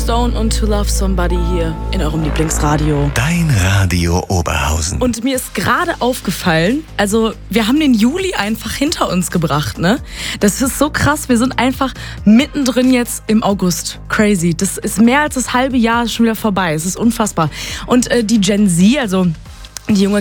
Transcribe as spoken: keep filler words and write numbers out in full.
Stone und To Love Somebody hier in eurem Lieblingsradio. Dein Radio Oberhausen. Und mir ist gerade aufgefallen, also wir haben den Juli einfach hinter uns gebracht, ne? Das ist so krass, wir sind einfach mittendrin jetzt im August. Crazy. Das ist mehr als das halbe Jahr schon wieder vorbei. Es ist unfassbar. Und äh, die Gen Z, also die junge